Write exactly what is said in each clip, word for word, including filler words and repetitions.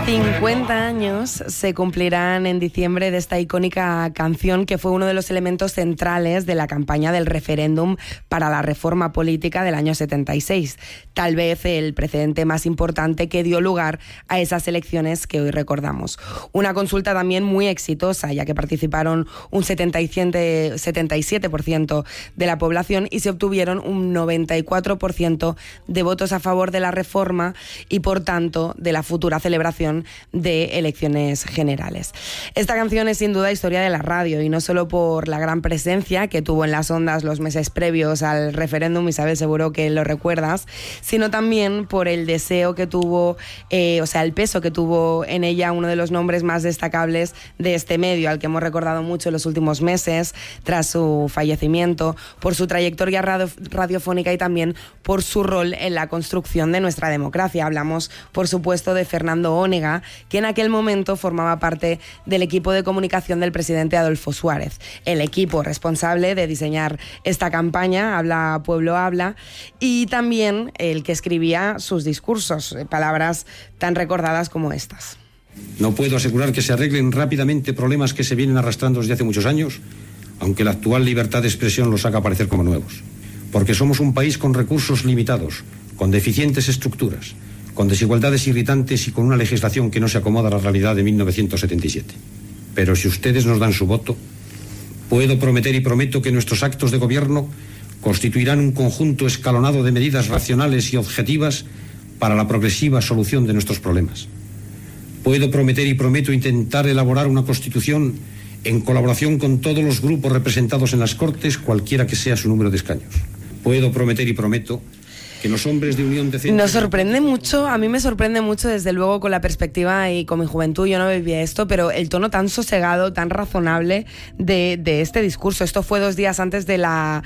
cincuenta años se cumplirán en diciembre de esta icónica canción que fue uno de los elementos centrales de la campaña del referéndum para la reforma política del año setenta y seis. Tal vez el precedente más importante que dio lugar a esas elecciones que hoy recordamos. Una consulta también muy exitosa, ya que participaron un setenta y siete por ciento de la población y se obtuvieron un noventa y cuatro por ciento de votos a favor de la reforma y, por tanto, de la futura celebración de elecciones generales. Esta canción es sin duda historia de la radio, y no solo por la gran presencia que tuvo en las ondas los meses previos al referéndum, Isabel, seguro que lo recuerdas, sino también por el deseo que tuvo, eh, o sea, el peso que tuvo en ella uno de los nombres más destacables de este medio, al que hemos recordado mucho en los últimos meses tras su fallecimiento, por su trayectoria radio, radiofónica y también por su rol en la construcción de nuestra democracia. Hablamos, por supuesto, de Fernando Onega, que en aquel momento formaba parte del equipo de comunicación del presidente Adolfo Suárez, el equipo responsable de diseñar esta campaña, Habla Pueblo Habla, y también el que escribía sus discursos, palabras tan recordadas como estas. No puedo asegurar que se arreglen rápidamente problemas que se vienen arrastrando desde hace muchos años, aunque la actual libertad de expresión los haga parecer como nuevos. Porque somos un país con recursos limitados, con deficientes estructuras, con desigualdades irritantes y con una legislación que no se acomoda a la realidad de mil novecientos setenta y siete. Pero si ustedes nos dan su voto, puedo prometer y prometo que nuestros actos de gobierno constituirán un conjunto escalonado de medidas racionales y objetivas para la progresiva solución de nuestros problemas. Puedo prometer y prometo intentar elaborar una constitución en colaboración con todos los grupos representados en las Cortes, cualquiera que sea su número de escaños. Puedo prometer y prometo que los hombres de Unión Decente... Nos sorprende mucho, a mí me sorprende mucho, desde luego, con la perspectiva y con mi juventud, yo no vivía esto, pero el tono tan sosegado, tan razonable de, de este discurso. Esto fue dos días antes de la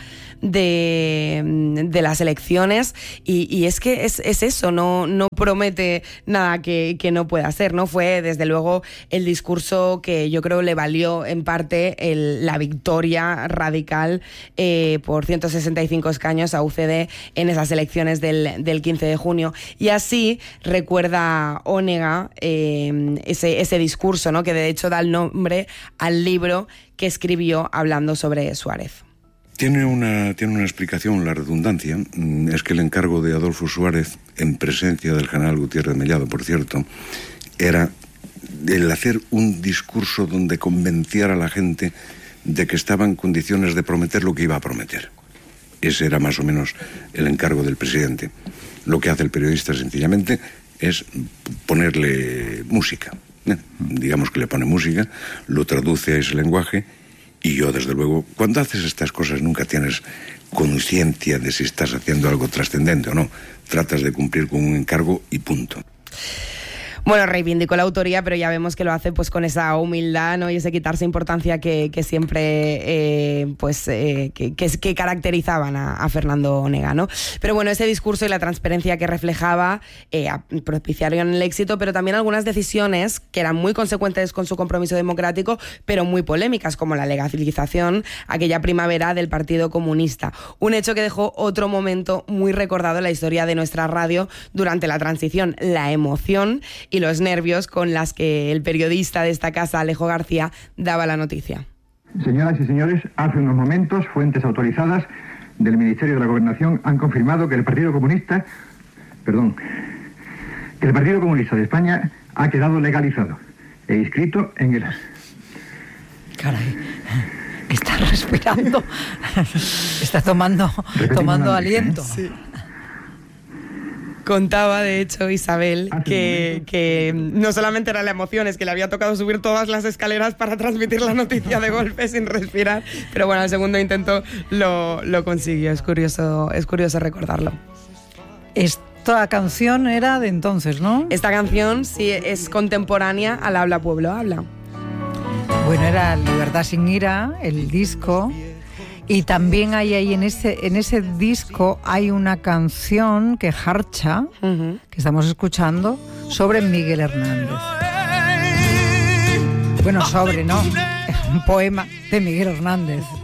de, de las elecciones y, y es que es, es eso, no, no promete nada que, que no pueda ser, ¿no? Fue, desde luego, el discurso que yo creo le valió en parte el, la victoria radical eh, por ciento sesenta y cinco escaños a U C D en esas elecciones Del, del quince de junio, y así recuerda Onega eh, ese, ese discurso, ¿no? Que de hecho da el nombre al libro que escribió hablando sobre Suárez. Tiene una, tiene una explicación, la redundancia. Es que el encargo de Adolfo Suárez, en presencia del general Gutiérrez Mellado, por cierto, era el hacer un discurso donde convenciera a la gente de que estaba en condiciones de prometer lo que iba a prometer. Ese era más o menos el encargo del presidente. Lo que hace el periodista, sencillamente, es ponerle música. ¿eh? Digamos que le pone música, lo traduce a ese lenguaje, y yo, desde luego, cuando haces estas cosas nunca tienes conciencia de si estás haciendo algo trascendente o no. Tratas de cumplir con un encargo y punto. Bueno, reivindicó la autoría, pero ya vemos que lo hace pues con esa humildad, ¿no? Y ese quitarse importancia que, que siempre eh, pues eh, que, que, que caracterizaban a, a Fernando Onega, ¿no? Pero bueno, ese discurso y la transparencia que reflejaba eh, propiciaron el éxito, pero también algunas decisiones que eran muy consecuentes con su compromiso democrático, pero muy polémicas, como la legalización aquella primavera del Partido Comunista. Un hecho que dejó otro momento muy recordado en la historia de nuestra radio durante la transición, la emoción y los nervios con las que el periodista de esta casa, Alejo García, daba la noticia. Señoras y señores, hace unos momentos, fuentes autorizadas del Ministerio de la Gobernación han confirmado que el Partido Comunista, perdón, que el Partido Comunista de España ha quedado legalizado e inscrito en el... Caray, está respirando, está tomando, tomando aliento. Sí. Contaba, de hecho, Isabel, que, que no solamente era la emoción, es que le había tocado subir todas las escaleras para transmitir la noticia de golpe sin respirar, pero bueno, al segundo intento lo, lo consiguió. Es curioso, es curioso recordarlo. Esta canción era de entonces, ¿no? Esta canción sí es contemporánea al Habla Pueblo Habla. Bueno, era Libertad sin ira, el disco. Y también hay ahí en ese, en ese disco hay una canción que jarcha, uh-huh. que estamos escuchando, sobre Miguel Hernández. Bueno, sobre, ¿no? Un poema de Miguel Hernández.